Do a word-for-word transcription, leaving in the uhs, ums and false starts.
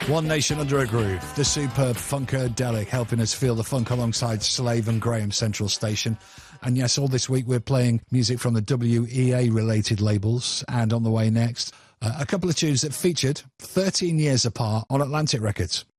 One Nation Under a Groove, the superb Funkadelic, helping us feel the funk alongside Slave and Graham Central Station. And yes, all this week we're playing music from the W E A-related labels. And on the way next, uh, a couple of tunes that featured thirteen years apart on Atlantic Records.